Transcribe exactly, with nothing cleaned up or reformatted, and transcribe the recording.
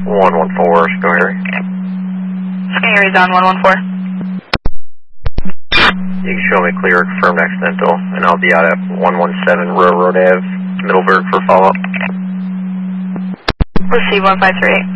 one one four, Sky Skyer's on one one four. You can show me clear, confirmed accidental, and I'll be out at one one seven Railroad Ave, Middleburg for follow-up. Receive one five three eight.